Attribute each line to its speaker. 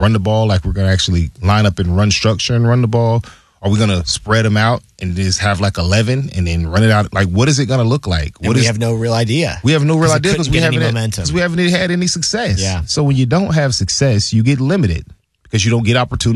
Speaker 1: run the ball, like we're going to actually line up and run structure and run the ball? Are we going to spread them out and just have like 11 and then run it out? Like, what is it going to look like?
Speaker 2: We have no real idea.
Speaker 1: We have no real idea because we haven't
Speaker 2: momentum.
Speaker 1: We haven't had any success.
Speaker 2: Yeah.
Speaker 1: So when you don't have success, you get limited because you don't get opportunity.